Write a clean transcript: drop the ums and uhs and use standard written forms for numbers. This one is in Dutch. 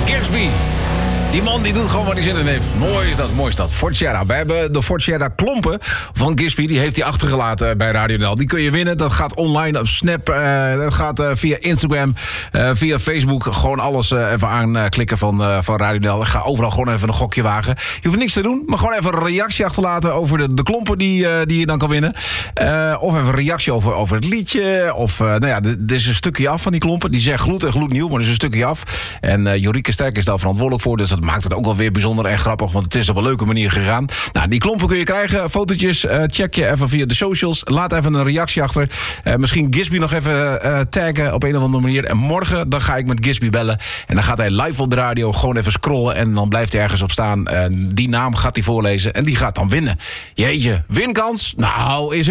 Gatsby. Die man die doet gewoon wat hij zin in heeft. Mooi is dat, mooi is dat. Ford Sierra. We hebben de Ford Sierra klompen van Gatsby. Die heeft hij achtergelaten bij Radio NL. Die kun je winnen. Dat gaat online op Snap. Dat gaat via Instagram. Via Facebook. Gewoon alles even aanklikken van Radio NL. Ga overal gewoon even een gokje wagen. Je hoeft niks te doen. Maar gewoon even een reactie achterlaten over de klompen die je dan kan winnen. Of even een reactie over het liedje. Of er is een stukje af van die klompen. Die zijn gloed en gloednieuw. Maar er is een stukje af. En Jorike Sterk is daar verantwoordelijk voor. Dus dat maakt het ook wel weer bijzonder en grappig, want het is op een leuke manier gegaan. Nou, die klompen kun je krijgen. Fotootjes, check je even via de socials. Laat even een reactie achter. Misschien Gatsby nog even taggen op een of andere manier. En morgen dan ga ik met Gatsby bellen. En dan gaat hij live op de radio gewoon even scrollen. En dan blijft hij ergens op staan. Die naam gaat hij voorlezen. En die gaat dan winnen. Jeetje, winkans? Nou, is